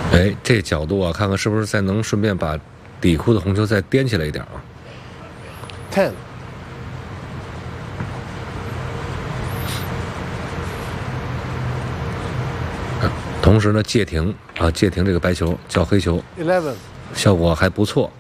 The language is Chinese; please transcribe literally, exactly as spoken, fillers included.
哎，这角度啊，看看是不是再能顺便把底库的红球再颠起来一点啊。 ten。 同时呢，界停啊，界停这个白球叫黑球 eleven。 效果还不错。